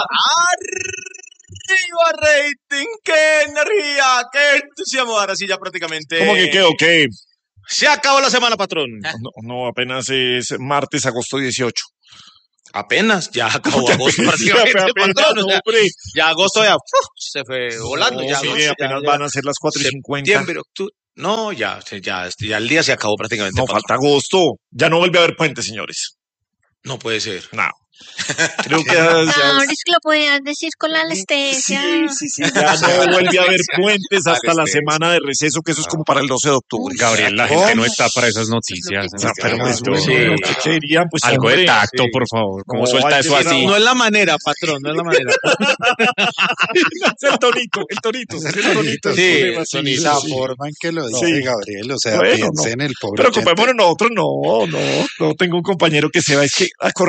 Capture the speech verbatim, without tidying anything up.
¡Arriba rating! ¡Qué energía! ¡Qué entusiasmo! Ahora sí ya prácticamente... ¿Cómo que qué o qué? Se acabó la semana, patrón. No, no, apenas es martes, agosto dieciocho. Apenas, ya acabó agosto prácticamente, apenas, patrón. O sea, hombre. ya agosto ya uf, se fue volando. No, Ya, sí, agosto, apenas ya, van ya. a ser las cuatro y cincuenta. Septiembre, octubre. No, ya, ya, ya el día se acabó prácticamente. No, patrón. falta agosto. Ya no vuelve a haber puente, señores. No puede ser. No. Creo que ya, Ahora es que lo podías decir con la anestesia. Sí, sí, sí, ya no vuelve a haber puentes hasta la semana de receso, que eso es como para el doce de octubre. Gabriel, la gente no está para esas noticias. No, pero pues, Esto- bueno, Sí. ¿qué querían? Pues, Algo de hombre, tacto, sí. por favor. ¿Cómo No, suelta hay eso que ser- así? No es la manera, patrón, no es la manera. Es el tonito, el tonito, Es el el tonito. tonito, el sí, problema, el sí, tonito. sí, La sí. forma en que lo dice Sí. Gabriel, o sea, Bueno, piensa no. en el pobre Preocupémonos Chente. nosotros, no, no, no tengo un compañero que se va, es que a correr